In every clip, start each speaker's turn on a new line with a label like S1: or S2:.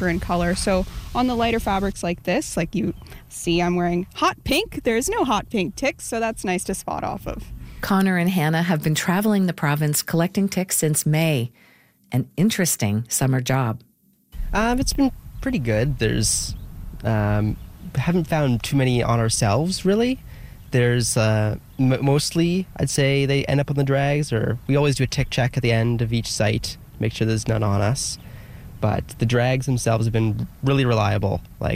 S1: darker in color. So on the lighter fabrics like this, like you see I'm wearing hot pink, there's no hot pink ticks, so that's nice to spot off of.
S2: Connor and Hannah have been traveling the province collecting ticks since May. An interesting summer job.
S3: It's been pretty good. There's haven't found too many on ourselves, really. There's mostly, I'd say, they end up on the drags, or we always do a tick check at the end of each site, make sure there's none on us. But the drags themselves have been really reliable. Like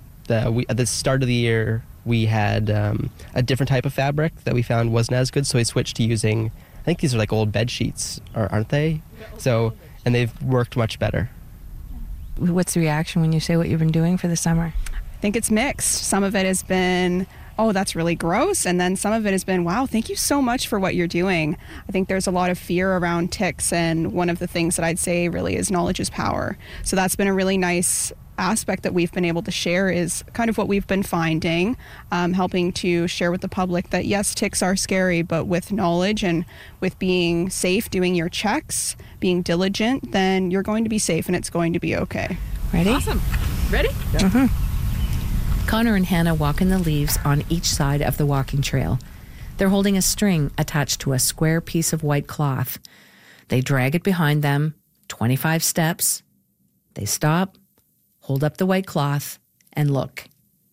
S3: at the start of the year, we had a different type of fabric that we found wasn't as good, so we switched to using, I think these are like old bed sheets, aren't they? So, and they've worked much better.
S4: What's the reaction when you say what you've been doing for the summer?
S1: I think it's mixed. Some of it has been, oh, that's really gross. And then some of it has been, wow, thank you so much for what you're doing. I think there's a lot of fear around ticks. And one of the things that I'd say really is knowledge is power. So that's been a really nice aspect that we've been able to share, is kind of what we've been finding, helping to share with the public that yes, ticks are scary, but with knowledge and with being safe, doing your checks, being diligent, then you're going to be safe and it's going to be okay.
S4: Ready?
S5: Awesome. Ready?
S4: Yeah. Mm-hmm.
S2: Connor and Hannah walk in the leaves on each side of the walking trail. They're holding a string attached to a square piece of white cloth. They drag it behind them, 25 steps. They stop, hold up the white cloth, and look.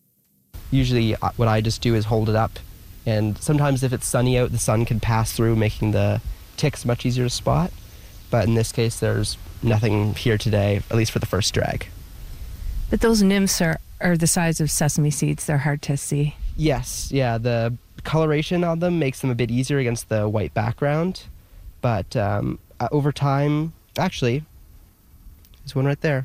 S3: Usually what I just do is hold it up, and sometimes if it's sunny out, the sun can pass through, making the ticks much easier to spot. But in this case, there's nothing here today, at least for the first drag.
S4: But those nymphs are the size of sesame seeds. They're hard to see.
S3: Yes, yeah, the coloration on them makes them a bit easier against the white background. But over time, actually, there's one right there.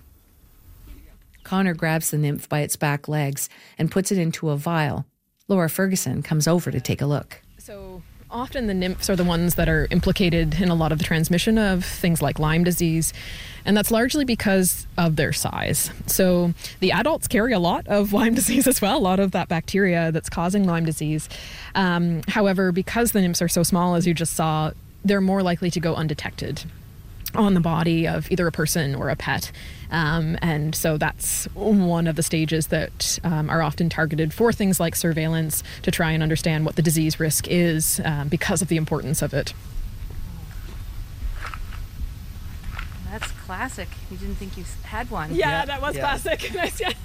S2: Connor grabs the nymph by its back legs and puts it into a vial. Laura Ferguson comes over to take a look.
S5: So often the nymphs are the ones that are implicated in a lot of the transmission of things like Lyme disease, and that's largely because of their size. So the adults carry a lot of Lyme disease as well, a lot of that bacteria that's causing Lyme disease. However, because the nymphs are so small, as you just saw, they're more likely to go undetected on the body of either a person or a pet. And so that's one of the stages that are often targeted for things like surveillance, to try and understand what the disease risk is because of the importance of it.
S4: That's classic. You didn't think you had one.
S5: Yeah, that was classic. Nice, yeah.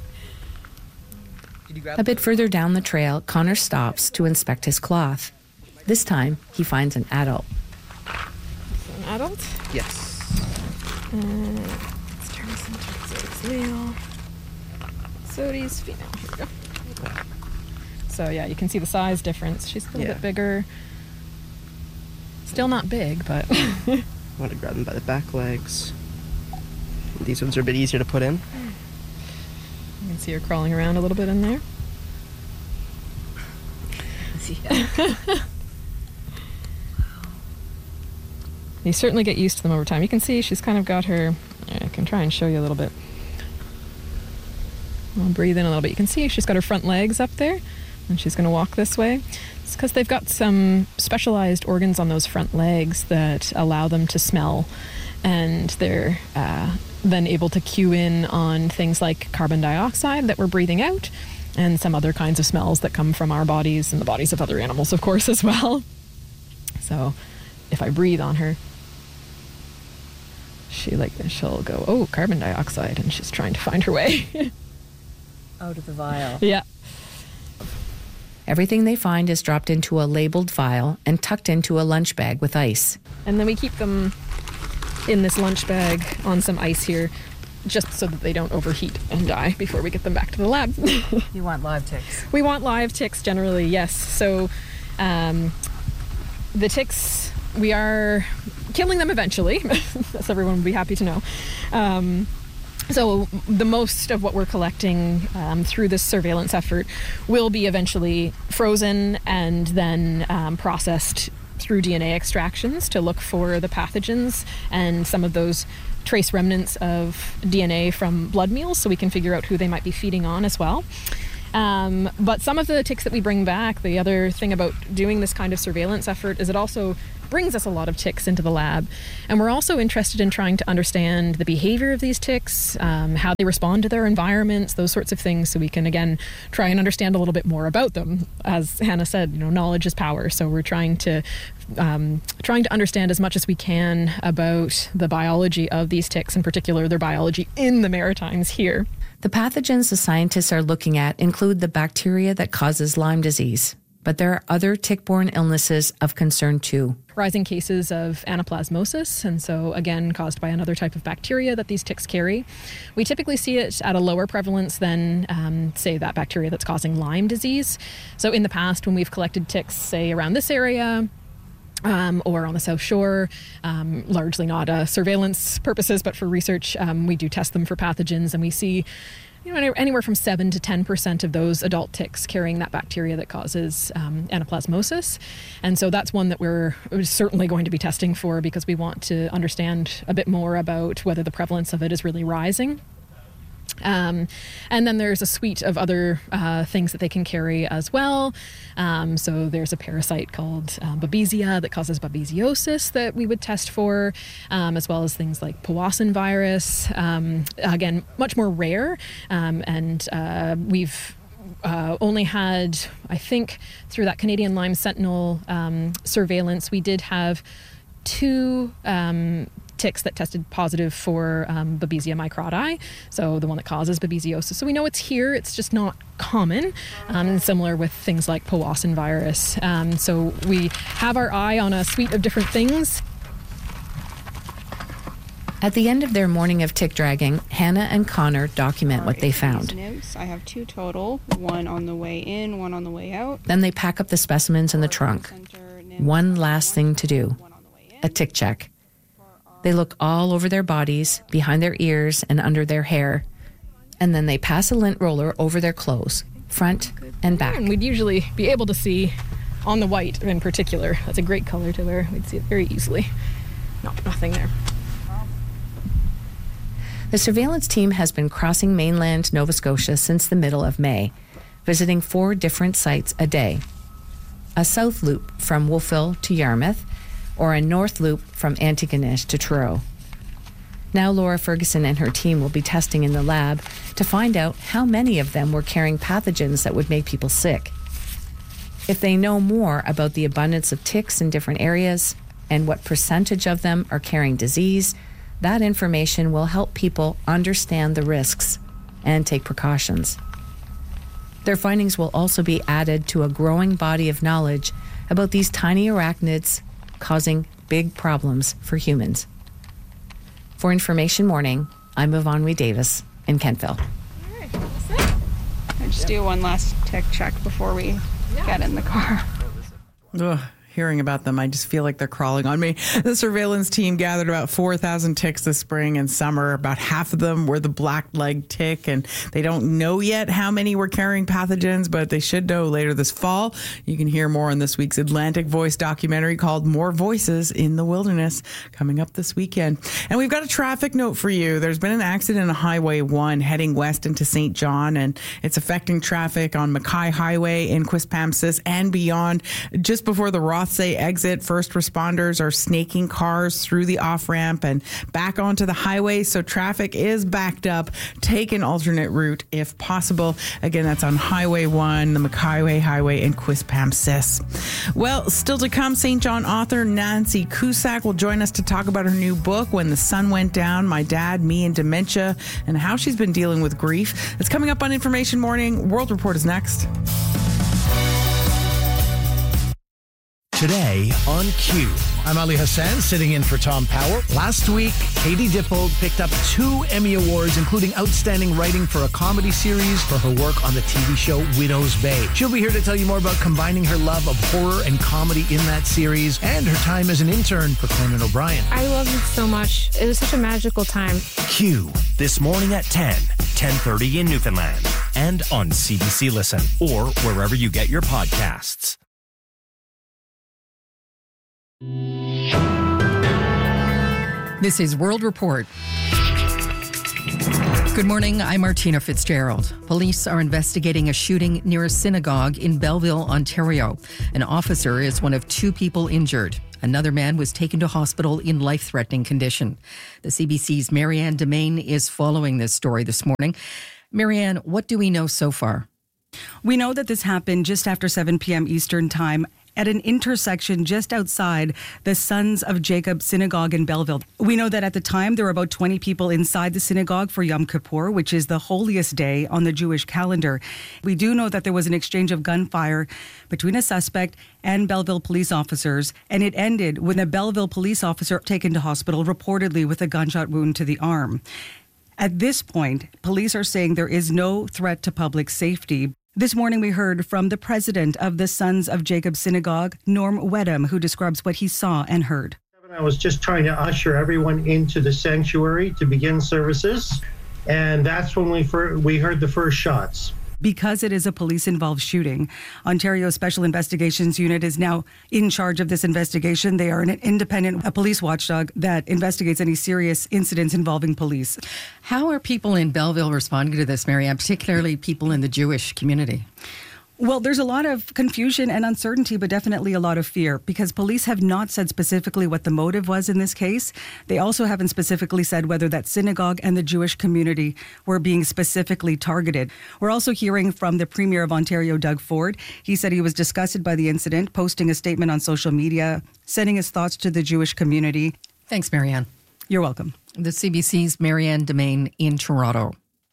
S2: A bit further down the trail, Connor stops to inspect his cloth. This time, he finds an adult.
S5: An adult?
S3: Yes.
S5: Let's turn this into Zoe's male. Zoe's female. Here we go. So yeah, you can see the size difference. She's a little bit bigger. Still not big, but...
S3: I want to grab them by the back legs. These ones are a bit easier to put in.
S5: You can see her crawling around a little bit in there. You certainly get used to them over time. You can see she's kind of got her... I can try and show you a little bit. I'll breathe in a little bit. You can see she's got her front legs up there, and she's going to walk this way. It's because they've got some specialized organs on those front legs that allow them to smell, and they're then able to cue in on things like carbon dioxide that we're breathing out, and some other kinds of smells that come from our bodies and the bodies of other animals, of course, as well. So if I breathe on her, she'll go, oh, carbon dioxide, and she's trying to find her way.
S4: Out of the vial.
S5: Yeah.
S2: Everything they find is dropped into a labeled vial and tucked into a lunch bag with ice.
S5: And then we keep them in this lunch bag on some ice here, just so that they don't overheat and die before we get them back to the lab.
S4: You want live ticks?
S5: We want live ticks generally, yes. So the ticks, we are killing them eventually, as everyone would be happy to know. So the most of what we're collecting through this surveillance effort will be eventually frozen and then processed through DNA extractions to look for the pathogens and some of those trace remnants of DNA from blood meals, so we can figure out who they might be feeding on as well. But some of the ticks that we bring back, the other thing about doing this kind of surveillance effort is it also brings us a lot of ticks into the lab. And we're also interested in trying to understand the behavior of these ticks, how they respond to their environments, those sorts of things, so we can, again, try and understand a little bit more about them. As Hannah said, knowledge is power. So we're trying to understand as much as we can about the biology of these ticks, in particular their biology in the Maritimes here.
S2: The pathogens the scientists are looking at include the bacteria that causes Lyme disease, but there are other tick-borne illnesses of concern too.
S5: Rising cases of anaplasmosis, and so again caused by another type of bacteria that these ticks carry. We typically see it at a lower prevalence than, say, that bacteria that's causing Lyme disease. So in the past, when we've collected ticks, say, around this area, or on the South Shore, largely not surveillance purposes, but for research, we do test them for pathogens, and we see anywhere from 7 to 10% of those adult ticks carrying that bacteria that causes anaplasmosis. And so that's one that we're certainly going to be testing for, because we want to understand a bit more about whether the prevalence of it is really rising. And then there's a suite of other things that they can carry as well. So there's a parasite called Babesia that causes babesiosis that we would test for, as well as things like Powassan virus. Again, much more rare. And we've only had, I think, through that Canadian Lyme Sentinel surveillance, we did have 2 ticks that tested positive for Babesia microti, so the one that causes babesiosis. So we know it's here, it's just not common, and similar with things like Powassan virus. So we have our eye on a suite of different things.
S2: At the end of their morning of tick dragging, Hannah and Connor document what they found.
S1: Nymphs. I have 2 total, one on the way in, one on the way out.
S2: Then they pack up the specimens in the trunk. One last thing to do, a tick check. They look all over their bodies, behind their ears, and under their hair. And then they pass a lint roller over their clothes, front and back.
S5: And we'd usually be able to see on the white in particular. That's a great color to wear. We'd see it very easily. Nothing there.
S2: The surveillance team has been crossing mainland Nova Scotia since the middle of May, visiting 4 different sites a day. A south loop from Wolfville to Yarmouth, or a north loop from Antigonish to Truro. Now Laura Ferguson and her team will be testing in the lab to find out how many of them were carrying pathogens that would make people sick. If they know more about the abundance of ticks in different areas and what percentage of them are carrying disease, that information will help people understand the risks and take precautions. Their findings will also be added to a growing body of knowledge about these tiny arachnids causing big problems for humans. For Information Morning, I'm Yvonne Davis in Kentville.
S1: All right, I just do one last tick check before we get in the car.
S6: Ugh. Hearing about them, I just feel like they're crawling on me. The surveillance team gathered about 4,000 ticks this spring and summer. About half of them were the black-legged tick, and they don't know yet how many were carrying pathogens, but they should know later this fall. You can hear more on this week's Atlantic Voice documentary called More Voices in the Wilderness, coming up this weekend. And we've got a traffic note for you. There's been an accident on Highway 1 heading west into St. John, and it's affecting traffic on Mackay Highway in Quispamsis and beyond. Just before the Rothsay exit, first responders are snaking cars through the off-ramp and back onto the highway, so traffic is backed up. Take an alternate route if possible. Again, that's on Highway 1, the Mackay Highway in Quispamsis. Well, still to come, St. John author Nancy Cusack will join us to talk about her new book, When the Sun Went Down, My Dad, Me and Dementia, and how she's been dealing with grief. It's coming up on Information Morning. World Report is next.
S7: Today on Q. I'm Ali Hassan, sitting in for Tom Power. Last week, Katie Dippold picked up 2 Emmy Awards, including Outstanding Writing for a Comedy Series for her work on the TV show Widow's Bay. She'll be here to tell you more about combining her love of horror and comedy in that series and her time as an intern for Conan O'Brien.
S8: I loved it so much. It was such a magical time.
S9: Q, this morning at 10:30 in Newfoundland, and on CBC Listen or wherever you get your podcasts.
S10: This is World Report. Good morning, I'm Martina Fitzgerald. Police are investigating a shooting near a synagogue in Belleville, Ontario. An officer is one of 2 people injured. Another man was taken to hospital in life-threatening condition. The CBC's Marianne Demain is following this story this morning. Marianne, what do we know so far?
S11: We know that this happened just after 7 p.m. Eastern Time at an intersection just outside the Sons of Jacob Synagogue in Belleville. We know that at the time there were about 20 people inside the synagogue for Yom Kippur, which is the holiest day on the Jewish calendar. We do know that there was an exchange of gunfire between a suspect and Belleville police officers, and it ended with a Belleville police officer taken to hospital, reportedly with a gunshot wound to the arm. At this point, police are saying there is no threat to public safety. This morning, we heard from the president of the Sons of Jacob Synagogue, Norm Wedham, who describes what he saw and heard.
S12: I was just trying to usher everyone into the sanctuary to begin services, and that's when we heard the first shots.
S11: Because it is a police-involved shooting, Ontario Special Investigations Unit is now in charge of this investigation. They are an independent police watchdog that investigates any serious incidents involving police.
S10: How are people in Belleville responding to this, Marianne, particularly people in the Jewish community?
S11: Well, there's a lot of confusion and uncertainty, but definitely a lot of fear because police have not said specifically what the motive was in this case. They also haven't specifically said whether that synagogue and the Jewish community were being specifically targeted. We're also hearing from the Premier of Ontario, Doug Ford. He said he was disgusted by the incident, posting a statement on social media, sending his thoughts to the Jewish community.
S10: Thanks, Marianne.
S11: You're welcome.
S10: The CBC's Marianne Demain in Toronto.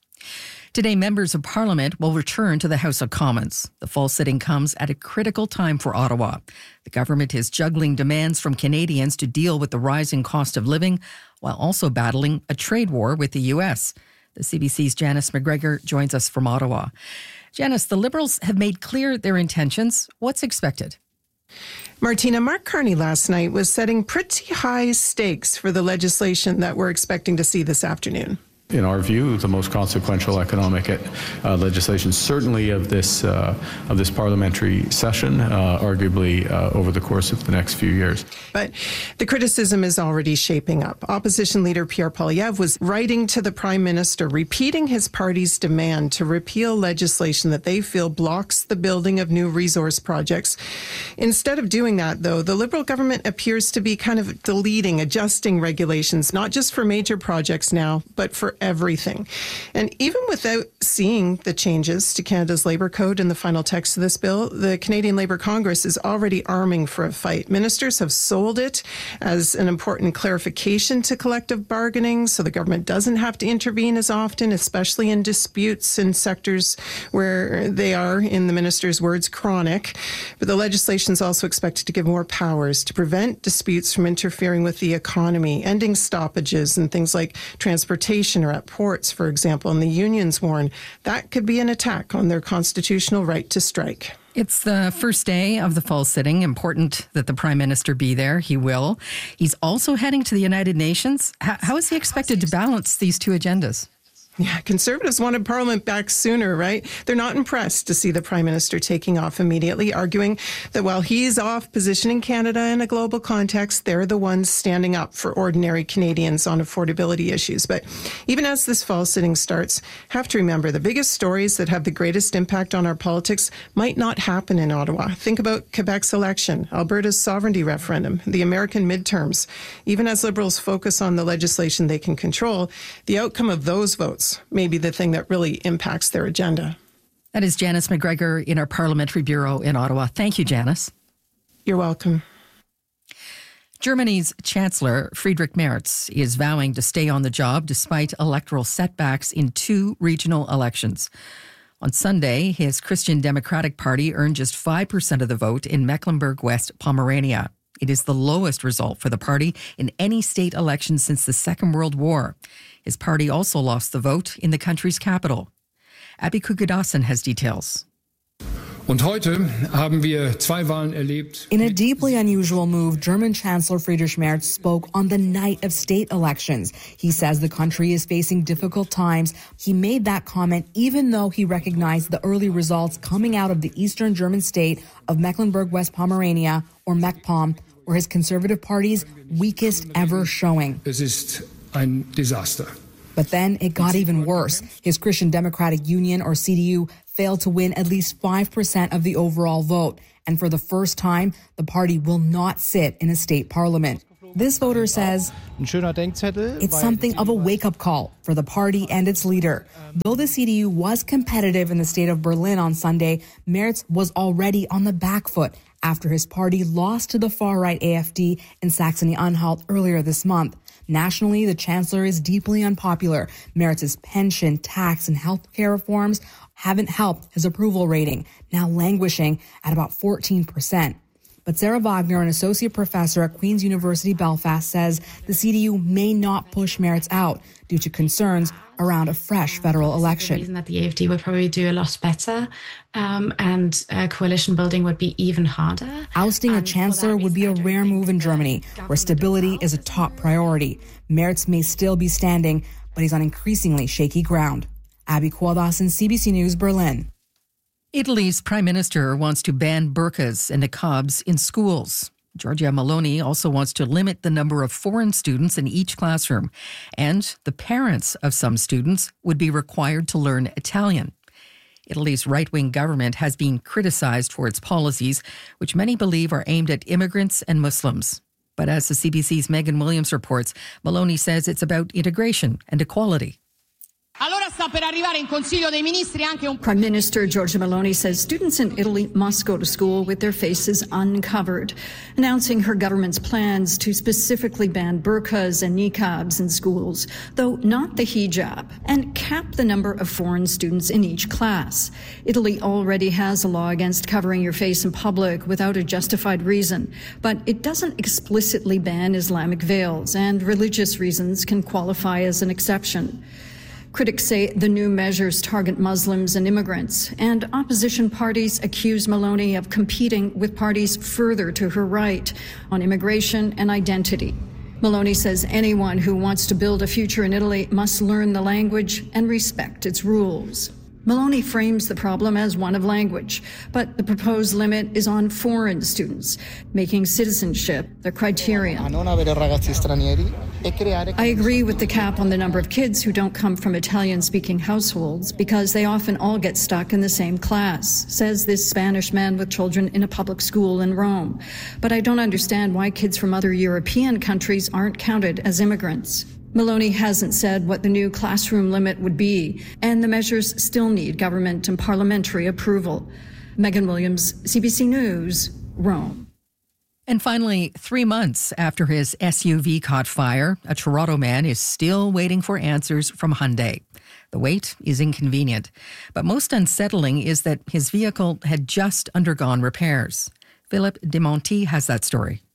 S10: Today, members of Parliament will return to the House of Commons. The fall sitting comes at a critical time for Ottawa. The government is juggling demands from Canadians to deal with the rising cost of living while also battling a trade war with the U.S. The CBC's Janice McGregor joins us from Ottawa. Janice, the Liberals have made clear their intentions. What's expected?
S13: Martina, Mark Carney last night was setting pretty high stakes for the legislation that we're expecting to see this afternoon.
S14: In our view, the most consequential economic legislation, certainly of this parliamentary session, arguably over the course of the next few years.
S13: But the criticism is already shaping up. Opposition leader Pierre Poilievre was writing to the Prime Minister, repeating his party's demand to repeal legislation that they feel blocks the building of new resource projects. Instead of doing that, though, the Liberal government appears to be kind of deleting, adjusting regulations, not just for major projects now, but for everything. And even without seeing the changes to Canada's Labour Code in the final text of this bill, the Canadian Labour Congress is already arming for a fight. Ministers have sold it as an important clarification to collective bargaining, so the government doesn't have to intervene as often, especially in disputes in sectors where they are, in the minister's words, chronic. But the legislation is also expected to give more powers to prevent disputes from interfering with the economy, ending stoppages and things like transportation or at ports, for example, and the unions warn that could be an attack on their constitutional right to strike.
S10: It's the first day of the fall sitting. Important that the Prime Minister be there. He will. He's also heading to the United Nations. How is he expected to balance these two agendas?
S13: Yeah, Conservatives wanted Parliament back sooner, right? They're not impressed to see the Prime Minister taking off immediately, arguing that while he's off positioning Canada in a global context, they're the ones standing up for ordinary Canadians on affordability issues. But even as this fall sitting starts, have to remember the biggest stories that have the greatest impact on our politics might not happen in Ottawa. Think about Quebec's election, Alberta's sovereignty referendum, the American midterms. Even as Liberals focus on the legislation they can control, the outcome of those votes may be the thing that really impacts their agenda.
S10: That is Janice McGregor in our Parliamentary Bureau in Ottawa. Thank you, Janice.
S13: You're welcome.
S10: Germany's Chancellor Friedrich Merz is vowing to stay on the job despite electoral setbacks in 2 regional elections. On Sunday, his Christian Democratic Party earned just 5% of the vote in Mecklenburg-West Pomerania. It is the lowest result for the party in any state election since the Second World War. His party also lost the vote in the country's capital. Abby Kukudasan has details.
S15: Und heute haben wir 2 Wahlen erlebt.
S16: In a deeply unusual move, German Chancellor Friedrich Merz spoke on the night of state elections. He says the country is facing difficult times. He made that comment even though he recognized the early results coming out of the eastern German state of Mecklenburg-West Pomerania, or MacPom, were his Conservative Party's weakest ever showing.
S15: Es ist ein Desaster.
S16: But then it got even worse. His Christian Democratic Union, or CDU, failed to win at least 5% of the overall vote. And for the first time, the party will not sit in a state parliament. This voter says it's something of a wake-up call for the party and its leader. Though the CDU was competitive in the state of Berlin on Sunday, Merz was already on the back foot after his party lost to the far-right AfD in Saxony-Anhalt earlier this month. Nationally, the chancellor is deeply unpopular. Merz's pension, tax, and health care reforms haven't helped his approval rating, now languishing at about 14%. But Sarah Wagner, an associate professor at Queen's University Belfast, says the CDU may not push Merz out due to concerns around a fresh federal election.
S17: The reason that the AfD would probably do a lot better and coalition building would be even harder.
S16: Ousting a chancellor would be a rare move in Germany, where stability is a top priority. Merz may still be standing, but he's on increasingly shaky ground. Abby Quadas in CBC News, Berlin.
S10: Italy's prime minister wants to ban burqas and niqabs in schools. Giorgia Meloni also wants to limit the number of foreign students in each classroom, and the parents of some students would be required to learn Italian. Italy's right-wing government has been criticized for its policies, which many believe are aimed at immigrants and Muslims. But as the CBC's Megan Williams reports, Meloni says it's about integration and equality.
S18: Prime Minister Giorgia Meloni says students in Italy must go to school with their faces uncovered, announcing her government's plans to specifically ban burqas and niqabs in schools, though not the hijab, and cap the number of foreign students in each class. Italy already has a law against covering your face in public without a justified reason, but it doesn't explicitly ban Islamic veils, and religious reasons can qualify as an exception. Critics say the new measures target Muslims and immigrants, and opposition parties accuse Meloni of competing with parties further to her right on immigration and identity. Meloni says anyone who wants to build a future in Italy must learn the language and respect its rules. Meloni frames the problem as one of language, but the proposed limit is on foreign students, making citizenship the criterion. I agree with the cap on the number of kids who don't come from Italian-speaking households because they often all get stuck in the same class, says this Spanish man with children in a public school in Rome. But I don't understand why kids from other European countries aren't counted as immigrants. Meloni hasn't said what the new classroom limit would be, and the measures still need government and parliamentary approval. Megan Williams, CBC News, Rome.
S10: And finally, 3 months after his SUV caught fire, a Toronto man is still waiting for answers from Hyundai. The wait is inconvenient, but most unsettling is that his vehicle had just undergone repairs. Philip Demonti has that story.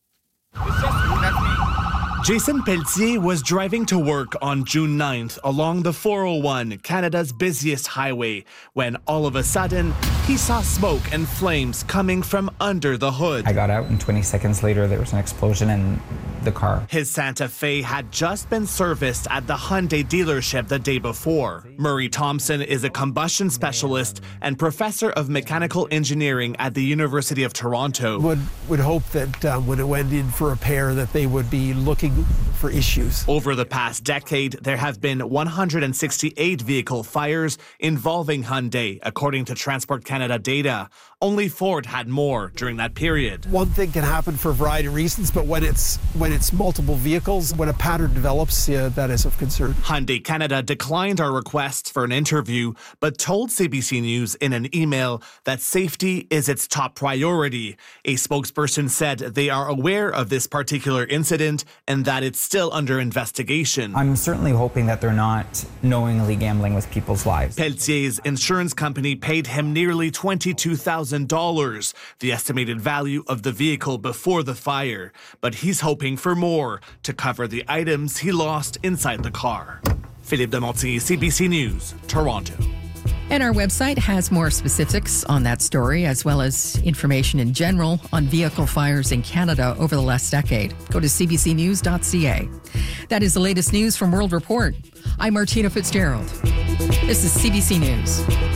S19: Jason Pelletier was driving to work on June 9th along the 401, Canada's busiest highway, when all of a sudden he saw smoke and flames coming from under the hood.
S20: I got out and 20 seconds later there was an explosion in the car.
S19: His Santa Fe had just been serviced at the Hyundai dealership the day before. Murray Thompson is a combustion specialist and professor of mechanical engineering at the University of Toronto.
S21: Would hope that when it went in for repair that they would be looking for issues.
S19: Over the past decade, there have been 168 vehicle fires involving Hyundai, according to Transport Canada data. Only Ford had more during that period.
S21: One thing can happen for a variety of reasons, but when it's multiple vehicles, when a pattern develops, that is of concern.
S19: Hyundai Canada declined our request for an interview, but told CBC News in an email that safety is its top priority. A spokesperson said they are aware of this particular incident and that it's still under investigation.
S20: I'm certainly hoping that they're not knowingly gambling with people's lives.
S19: Pelletier's insurance company paid him nearly $22,000, the estimated value of the vehicle before the fire. But he's hoping for more to cover the items he lost inside the car. Philippe Demonti, CBC News, Toronto.
S10: And our website has more specifics on that story, as well as information in general on vehicle fires in Canada over the last decade. Go to cbcnews.ca. That is the latest news from World Report. I'm Martina Fitzgerald. This is CBC News.